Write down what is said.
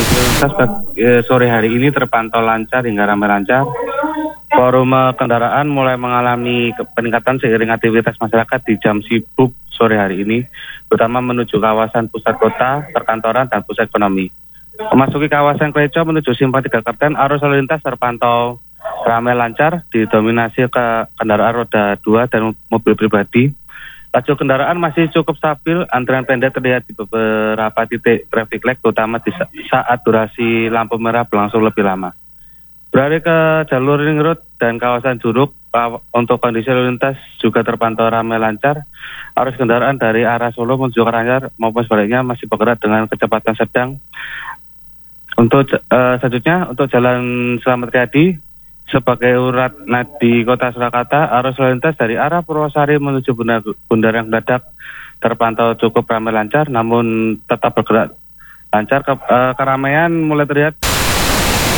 kondisi lalu lintas sore hari ini terpantau lancar hingga ramai lancar. Volume kendaraan mulai mengalami peningkatan seiring aktivitas masyarakat di jam sibuk sore hari ini, terutama menuju kawasan pusat kota, perkantoran, dan pusat ekonomi. Memasuki kawasan Kleco menuju Simpang 3 Kerten, arus lalu lintas terpantau ramai lancar, didominasi ke kendaraan roda 2 dan mobil pribadi. Laju kendaraan masih cukup stabil, antrian pendek terlihat di beberapa titik traffic light, terutama di saat durasi lampu merah berlangsung lebih lama. Beralih ke jalur ring road dan kawasan Juruk, untuk kondisi lalu lintas juga terpantau ramai lancar. Arus kendaraan dari arah Solo menuju Karanganyar maupun sebaliknya masih bergerak dengan kecepatan sedang. Untuk selanjutnya, untuk Jalan Slamet Riyadi sebagai urat nadi Kota Surakarta, arus lalu lintas dari arah Purwosari menuju Bundaran Geladak terpantau cukup ramai lancar, namun tetap bergerak lancar. Keramaian mulai terlihat